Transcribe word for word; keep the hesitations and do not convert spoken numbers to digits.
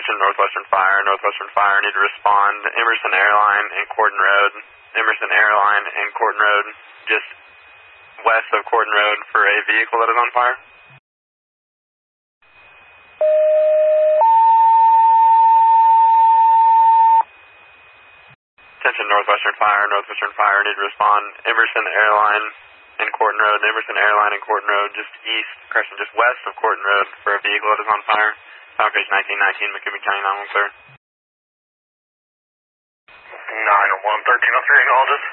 Attention Northwestern Fire, Northwestern Fire, need to respond. Emerson Airline and Corden Road. Emerson Airline and Corden Road, just west of Corden Road for a vehicle that is on fire. Attention Northwestern Fire, Northwestern Fire, need to respond. Emerson Airline and Corden Road, Emerson Airline and Corden Road, just east, correction, just west of Corden Road for a vehicle that is on fire. Falcon nineteen nineteen, McCombie County nine one, sir. nine one, thirteen oh three, acknowledges.